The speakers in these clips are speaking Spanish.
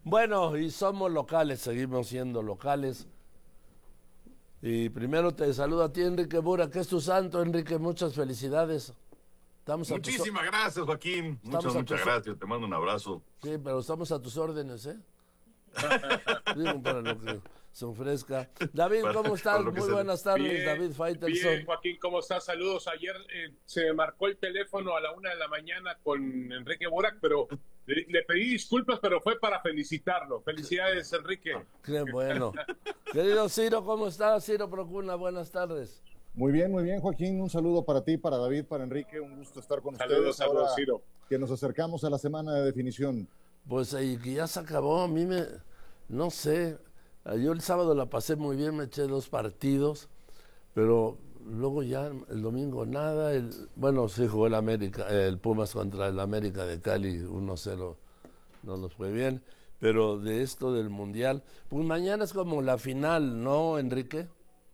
Bueno, y somos locales, seguimos siendo locales. Y primero te saludo a ti, Enrique Bura, que es tu santo, Enrique, muchas felicidades. Estamos a tus, Muchísimas gracias, Joaquín. estamos a Muchas tus, gracias. Te mando un abrazo. sí, pero estamos a tus órdenes, ¿eh? Digo, para lo que se ofrezca. David, Para, ¿cómo para estás? lo que Muy se... buenas tardes, Bien, David bien, Faitelson. Joaquín, ¿cómo estás? Saludos. Ayer se me marcó el teléfono a la 1 de la mañana con Enrique Burak, pero le pedí disculpas, pero fue para felicitarlo. Felicidades, Enrique. Qué bueno. Querido Ciro, ¿cómo estás? Ciro Procuna, buenas tardes. Muy bien, Joaquín. Un saludo para ti, para David, para Enrique. Un gusto estar con Saludos, ustedes. Ahora Ciro. que nos acercamos a la semana de definición. Pues y que ya se acabó, no sé, yo el sábado la pasé muy bien, me eché 2 partidos, pero luego ya el domingo nada, bueno, sí jugó el Pumas contra el América de Cali 1-0, no nos fue bien, pero de esto del Mundial, pues mañana es como la final, ¿no, Enrique?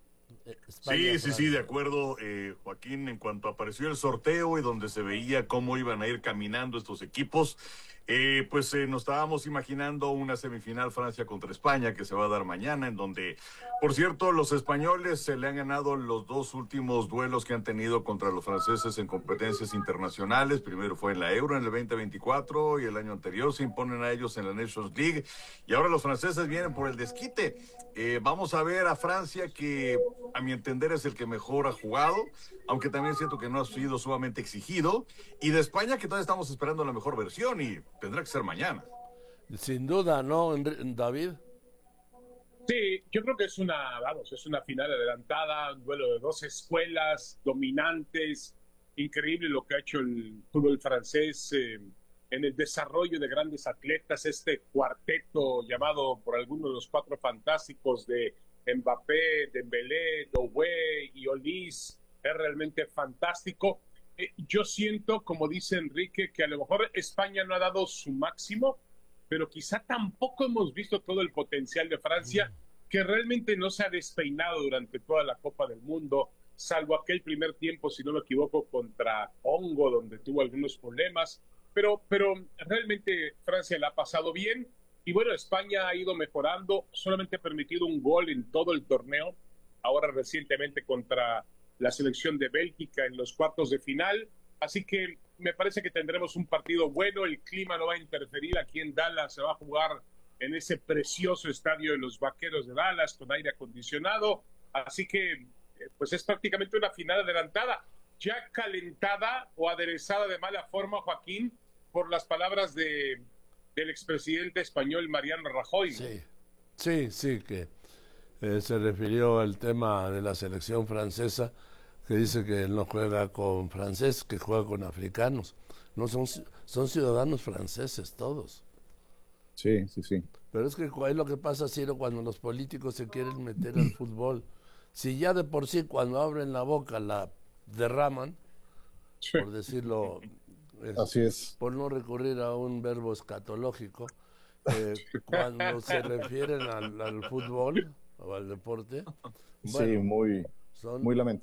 Sí, de acuerdo, Joaquín, en cuanto apareció el sorteo y donde se veía cómo iban a ir caminando estos equipos, nos estábamos imaginando una semifinal Francia contra España que se va a dar mañana, en donde, por cierto, los españoles se le han ganado los 2 últimos duelos que han tenido contra los franceses en competencias internacionales. Primero fue en la Euro en el 2024 y el año anterior se imponen a ellos en la Nations League y ahora los franceses vienen por el desquite. Vamos a ver a Francia, que a mi entender es el que mejor ha jugado, aunque también siento que no ha sido sumamente exigido, y de España, que todavía estamos esperando la mejor versión y tendrá que ser mañana. Sin duda, ¿no, David? Sí, yo creo que es una final adelantada, un duelo de dos escuelas dominantes. Increíble lo que ha hecho el fútbol francés en el desarrollo de grandes atletas. Este cuarteto llamado por algunos los cuatro fantásticos de Mbappé, Dembélé, Doué y Olise es realmente fantástico. Yo siento, como dice Enrique, que a lo mejor España no ha dado su máximo, pero quizá tampoco hemos visto todo el potencial de Francia, que realmente no se ha despeinado durante toda la Copa del Mundo, salvo aquel primer tiempo, si no me equivoco, contra Congo, donde tuvo algunos problemas, pero realmente Francia la ha pasado bien, y bueno, España ha ido mejorando, solamente ha permitido un gol en todo el torneo, ahora recientemente contra la selección de Bélgica en los cuartos de final, así que me parece que tendremos un partido bueno, el clima no va a interferir, aquí en Dallas se va a jugar en ese precioso estadio de los Vaqueros de Dallas con aire acondicionado, así que pues es prácticamente una final adelantada, ya calentada o aderezada de mala forma, Joaquín, por las palabras del expresidente español Mariano Rajoy. Sí, que se refirió al tema de la selección francesa, que dice que él no juega con francés, que juega con africanos. No son ciudadanos franceses todos. Sí. Pero es que es lo que pasa, Ciro, cuando los políticos se quieren meter al fútbol. Si ya de por sí cuando abren la boca la derraman, por decirlo, Así es. por no recurrir a un verbo escatológico, cuando se refieren al fútbol o al deporte, Sí, bueno, muy son lamentable.